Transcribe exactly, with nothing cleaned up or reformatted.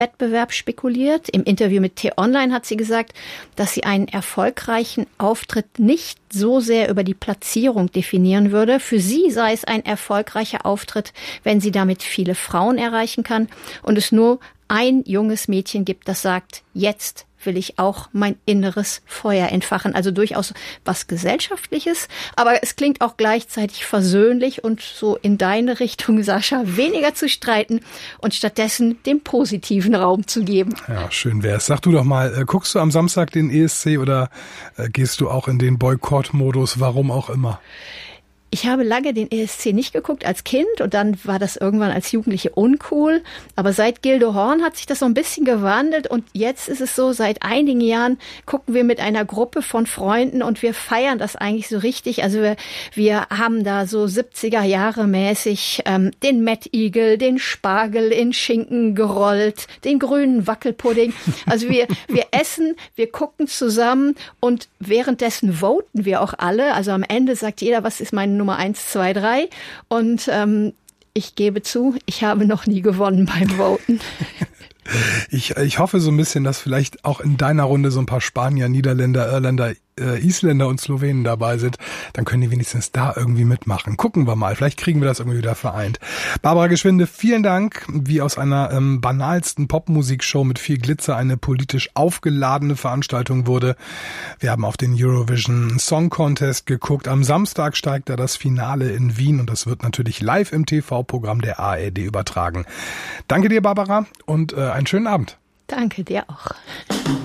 Wettbewerb spekuliert. Im Interview mit T-Online hat sie gesagt, dass sie einen erfolgreichen Auftritt nicht so sehr über die Platzierung definieren würde. Für sie sei es ein erfolgreicher Auftritt, wenn sie damit viele Frauen erreichen kann und es nur ein junges Mädchen gibt, das sagt, jetzt will ich auch mein inneres Feuer entfachen. Also durchaus was Gesellschaftliches, aber es klingt auch gleichzeitig versöhnlich und so in deine Richtung, Sascha, weniger zu streiten und stattdessen dem positiven Raum zu geben. Ja, schön wär's. Sag du doch mal, äh, guckst du am Samstag den E S C oder äh, gehst du auch in den Boykottmodus, warum auch immer? Ich habe lange den E S C nicht geguckt als Kind und dann war das irgendwann als Jugendliche uncool. Aber seit Gildo Horn hat sich das so ein bisschen gewandelt und jetzt ist es so, seit einigen Jahren gucken wir mit einer Gruppe von Freunden und wir feiern das eigentlich so richtig. Also wir, wir haben da so siebziger Jahre mäßig ähm, den Mad Eagle, den Spargel in Schinken gerollt, den grünen Wackelpudding. Also wir, wir essen, wir gucken zusammen und währenddessen voten wir auch alle. Also am Ende sagt jeder, was ist mein Nummer eins, zwei, drei. Und ähm, ich gebe zu, ich habe noch nie gewonnen beim Voten. Ich, ich hoffe so ein bisschen, dass vielleicht auch in deiner Runde so ein paar Spanier, Niederländer, Irländer, äh, Isländer und Slowenen dabei sind. Dann können die wenigstens da irgendwie mitmachen. Gucken wir mal. Vielleicht kriegen wir das irgendwie wieder vereint. Barbara Geschwinde, vielen Dank. Wie aus einer ähm, banalsten Popmusikshow mit viel Glitzer eine politisch aufgeladene Veranstaltung wurde. Wir haben auf den Eurovision Song Contest geguckt. Am Samstag steigt da das Finale in Wien und das wird natürlich live im T V-Programm der A R D übertragen. Danke dir, Barbara, und äh, einen schönen Abend. Danke dir auch.